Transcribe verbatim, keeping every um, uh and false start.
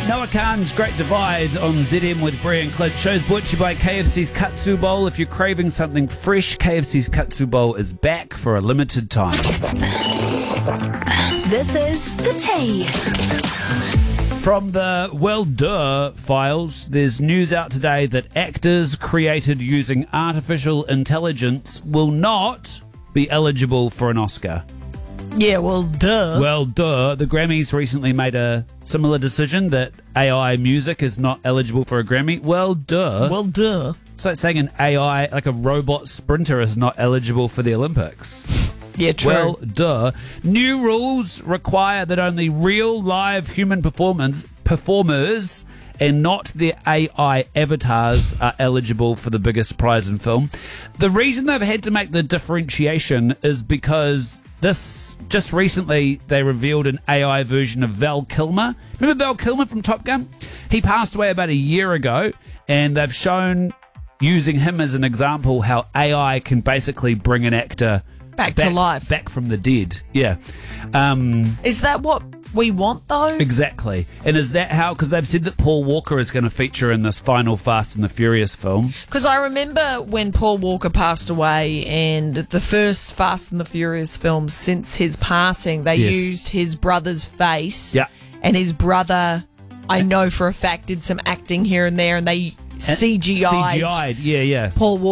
Noah Khan's Great Divide on Z M with Brie and Clint. Show's brought to you by K F C's Katsu Bowl. If you're craving something fresh, K F C's Katsu Bowl is back for a limited time. This is The Tea. From the Well Duh files, there's news out today that actors created using artificial intelligence will not be eligible for an Oscar. Yeah, well, duh. Well, duh. The Grammys recently made a similar decision that A I music is not eligible for a Grammy. Well, duh. Well, duh. It's like saying an A I, like a robot sprinter, is not eligible for the Olympics. Yeah, true. Well, duh. New rules require that only real live human performance, performers and not their A I avatars are eligible for the biggest prize in film. The reason they've had to make the differentiation is because this, just recently, they revealed an A I version of Val Kilmer. Remember Val Kilmer from Top Gun? He passed away about a year ago, and they've shown, using him as an example, how A I can basically bring an actor Back to life. Back from the dead. Yeah. Um, Is that what we want, though? exactly. And is that how, because they've said that Paul Walker is going to feature in this final Fast and the Furious film. Because I remember when Paul Walker passed away, and the first Fast and the Furious film since his passing, they Yes. used his brother's face. Yeah. And his brother, I know for a fact, did some acting here and there, and they C G I'd C G I'd, yeah, yeah. Paul Walker.